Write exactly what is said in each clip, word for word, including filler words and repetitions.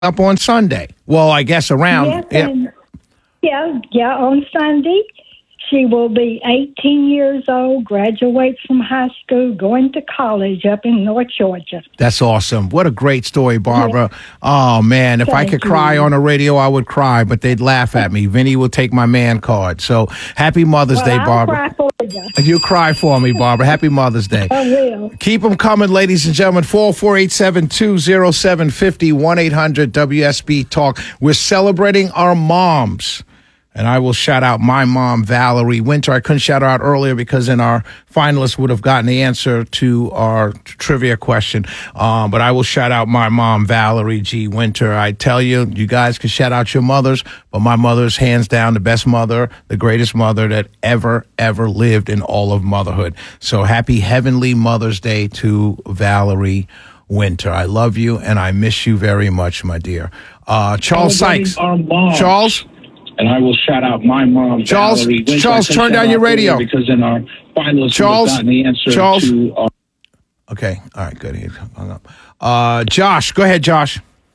up on Sunday. Well, I guess around. Yes, Yep. and, yeah, yeah, on Sunday. She will be eighteen years old, graduates from high school, going to college up in North Georgia. That's awesome. What a great story, Barbara. Yeah. Oh, man, if Thank I could you. cry on the radio, I would cry, but they'd laugh at me. Vinny will take my man card. So happy Mother's well, Day, I'll Barbara. cry for you. You cry for me, Barbara. Happy Mother's Day. I will. Keep them coming, ladies and gentlemen. four four eight seven, two oh seven five oh, one eight hundred W S B Talk. We're celebrating our moms. And I will shout out my mom, Valerie Winter. I couldn't shout her out earlier because then our finalists would have gotten the answer to our trivia question. Um, but I will shout out my mom, Valerie G. Winter. I tell you, you guys can shout out your mothers, but my mother's hands down the best mother, the greatest mother that ever, ever lived in all of motherhood. So happy Heavenly Mother's Day to Valerie Winter. I love you and I miss you very much, my dear. Uh, Charles Sykes. Charles? And I will shout out my mom, Charles. Valerie Winter. Charles, turn down your radio Because in our finalists, Charles, we've gotten the answer Charles. to our... Okay, all right, good. He hung up. Uh, Josh, go ahead, Josh.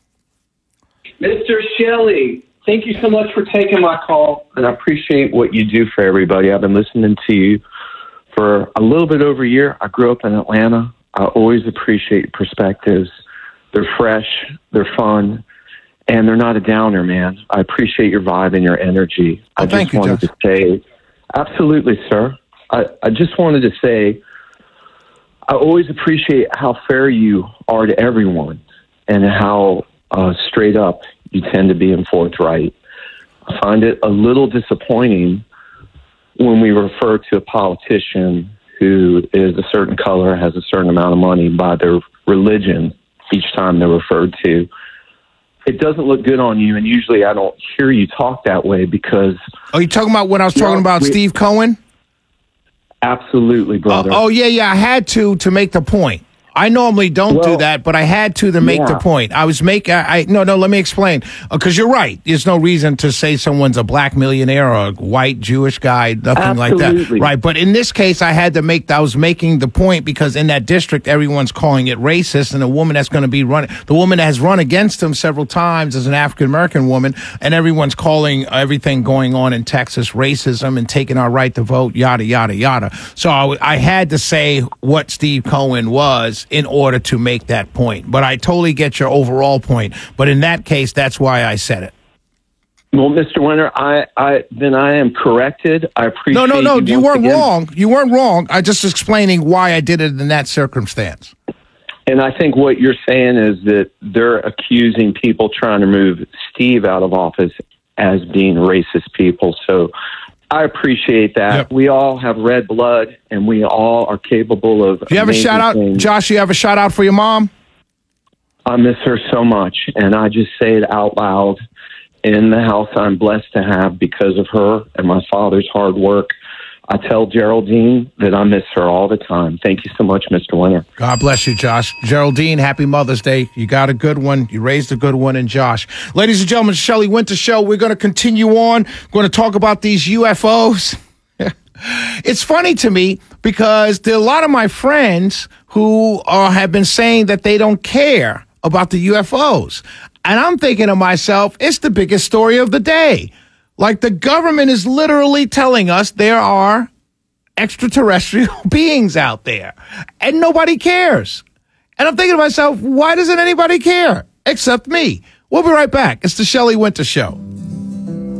Mister Shelley, thank you so much for taking my call, and I appreciate what you do for everybody. I've been listening to you for a little bit over a year. I grew up in Atlanta. I always appreciate your perspectives. They're fresh, they're fun, and they're not a downer, man. I appreciate your vibe and your energy. Oh, I thank just you, wanted Josh. to say, absolutely, sir. I, I just wanted to say, I always appreciate how fair you are to everyone and how uh, straight up you tend to be and forthright. I find it a little disappointing when we refer to a politician who is a certain color, has a certain amount of money by their religion each time they're referred to. It doesn't look good on you, and usually I don't hear you talk that way because... Are you talking about when I was talking Yeah, about we- Steve Cohen? Absolutely, brother. Oh, oh, yeah, yeah, I had to to make the point. I normally don't do Well, that, but I had to to make yeah. the point. I was making, I, I no, no, let me explain. Because you're right. There's no reason to say someone's a black millionaire or a white Jewish guy, nothing like that. Absolutely. Right. But in this case, I had to make, I was making the point because in that district, everyone's calling it racist. And the woman that's going to be running, the woman that has run against him several times is an African American woman. And everyone's calling everything going on in Texas racism and taking our right to vote, yada, yada, yada. So I, I had to say what Steve Cohen was in order to make that point. But I totally get your overall point. But in that case, that's why I said it. Well, Mister Winter, I, I then I am corrected. I appreciate. No, no, no. You, once weren't again. wrong. You weren't wrong. I just explaining why I did it in that circumstance. And I think what you're saying is that they're accusing people trying to move Steve out of office as being racist people. So I appreciate that. Yep. We all have red blood, and we all are capable of. Do you have a amazing shout out, things. Josh? You have a shout out for your mom? I miss her so much, and I just say it out loud. In the house I'm blessed to have because of her and my father's hard work. I tell Geraldine that I miss her all the time. Thank you so much, Mister Winter. God bless you, Josh. Geraldine, happy Mother's Day. You got a good one. You raised a good one in Josh. Ladies and gentlemen, Shelley Winter Show. We're going to continue on. We're going to talk about these U F Os. It's funny to me because there are a lot of my friends who uh, have been saying that they don't care about the U F Os. And I'm thinking to myself, it's the biggest story of the day. Like the government is literally telling us there are extraterrestrial beings out there and nobody cares. And I'm thinking to myself, why doesn't anybody care except me? We'll be right back. It's the Shelley Winter Show.